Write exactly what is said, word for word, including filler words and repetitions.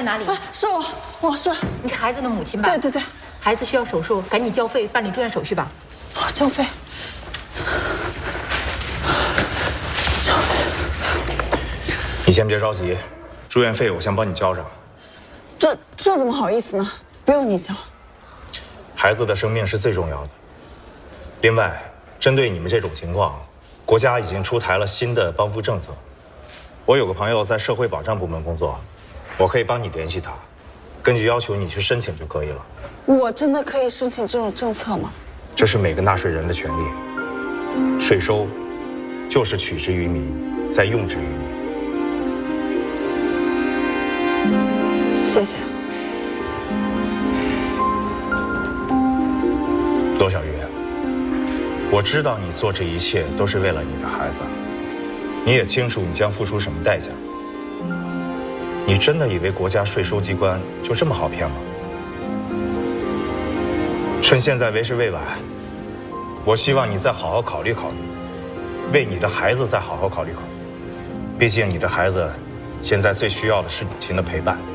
哪里？ 啊，是我，我是你是孩子的母亲吧？ 对对对， 孩子需要手术，赶紧交费办理住院手续吧。 好，交费。交费。 你先别着急，住院费我先帮你交上。 这这怎么好意思呢？不用你交。 孩子的生命是最重要的。另外，针对你们这种情况，国家已经出台了新的帮扶政策。我有个朋友在社会保障部门工作，我可以帮你联系他，根据要求你去申请就可以了。 我真的可以申请这种政策吗？ 这是每个纳税人的权利，税收就是取之于民，再用之于民。 谢谢。 罗小云，我知道你做这一切都是为了你的孩子，你也清楚你将付出什么代价。你真的以为国家税收机关就这么好骗吗？趁现在为时未晚，我希望你再好好考虑考虑，为你的孩子再好好考虑考虑。毕竟你的孩子现在最需要的是母亲的陪伴。